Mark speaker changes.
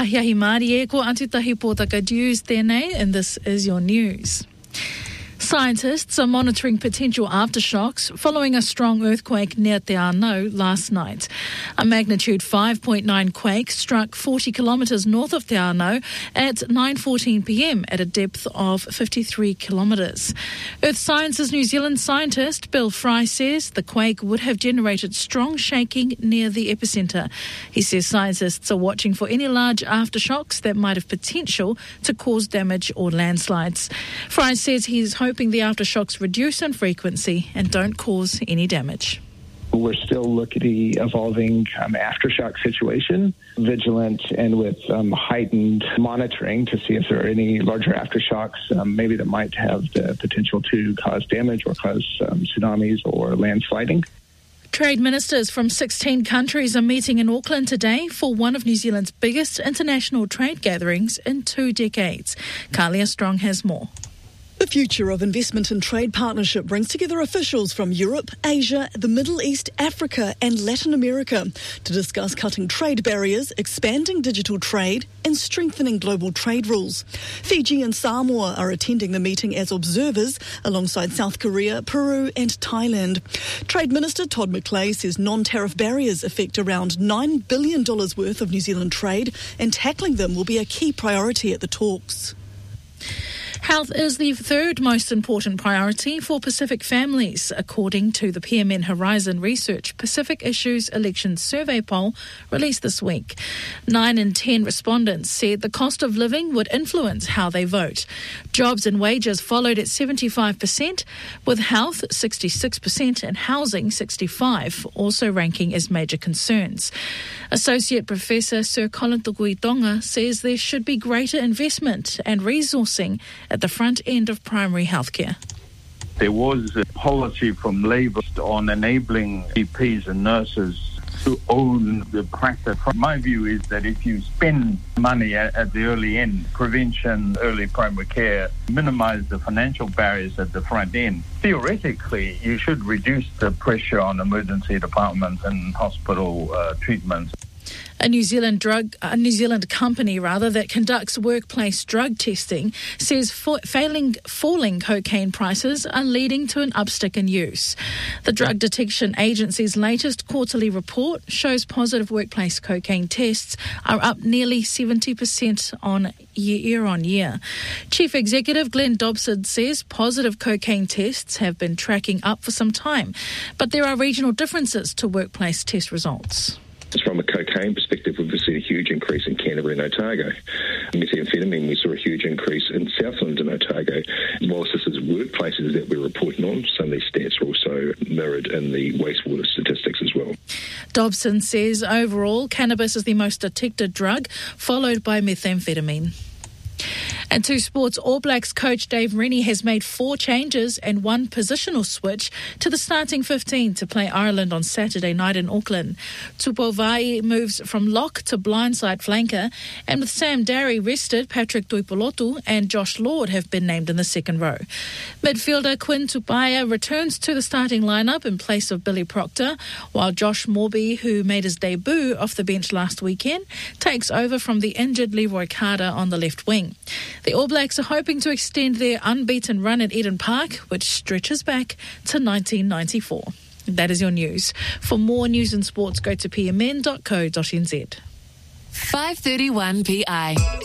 Speaker 1: Ahiahi Mārie, ko Antutahi Pōtaka News tēnei, and this is your news. Scientists are monitoring potential aftershocks following a strong earthquake near Te Anau last night. A magnitude 5.9 quake struck 40 kilometres north of Te Anau at 9:14 p.m. at a depth of 53 kilometres. Earth Sciences New Zealand scientist Bill Fry says the quake would have generated strong shaking near the epicentre. He says scientists are watching for any large aftershocks that might have potential to cause damage or landslides. Fry says he's hoping the aftershocks reduce in frequency and don't cause any damage.
Speaker 2: We're still looking at the evolving aftershock situation, vigilant and with heightened monitoring to see if there are any larger aftershocks, maybe that might have the potential to cause damage or cause tsunamis or landsliding.
Speaker 1: Trade ministers from 16 countries are meeting in Auckland today for one of New Zealand's biggest international trade gatherings in 2 decades. Kalia Strong has more.
Speaker 3: The Future of Investment and Trade Partnership brings together officials from Europe, Asia, the Middle East, Africa and Latin America to discuss cutting trade barriers, expanding digital trade and strengthening global trade rules. Fiji and Samoa are attending the meeting as observers alongside South Korea, Peru and Thailand. Trade Minister Todd McClay says non-tariff barriers affect around $9 billion worth of New Zealand trade and tackling them will be a key priority at the talks.
Speaker 1: Health is the third most important priority for Pacific families, according to the PMN Horizon Research Pacific Issues Elections Survey poll released this week. 9 in 10 respondents said the cost of living would influence how they vote. Jobs and wages followed at 75%, with health 66% and housing 65%, also ranking as major concerns. Associate Professor Sir Colin Tukuitonga says there should be greater investment and resourcing at the front end of primary healthcare.
Speaker 4: There was a policy from Labour on enabling GPs and nurses to own the practice. My view is that if you spend money at the early end, prevention, early primary care, minimise the financial barriers at the front end, theoretically you should reduce the pressure on emergency departments and hospital treatments.
Speaker 1: A New Zealand company that conducts workplace drug testing says falling cocaine prices are leading to an upstick in use. The Drug Detection Agency's latest quarterly report shows positive workplace cocaine tests are up nearly 70% year on year. Chief Executive Glenn Dobson says positive cocaine tests have been tracking up for some time, but there are regional differences to workplace test results.
Speaker 5: From a cocaine perspective, we've seen a huge increase in Canterbury and Otago. Methamphetamine, we saw a huge increase in Southland and Otago. Whilst this is workplaces that we're reporting on, some of these stats are also mirrored in the wastewater statistics as well.
Speaker 1: Dobson says overall, cannabis is the most detected drug, followed by methamphetamine. And to sports, All Blacks coach Dave Rennie has made 4 changes and 1 positional switch to the starting 15 to play Ireland on Saturday night in Auckland. Tupovai moves from lock to blindside flanker, and with Sam Darry rested, Patrick Tuipolotu and Josh Lord have been named in the second row. Midfielder Quinn Tupaia returns to the starting lineup in place of Billy Proctor, while Josh Morby, who made his debut off the bench last weekend, takes over from the injured Leroy Carter on the left wing. The All Blacks are hoping to extend their unbeaten run at Eden Park, which stretches back to 1994. That is your news. For more news and sports, go to pmn.co.nz.
Speaker 6: 5:31 PI.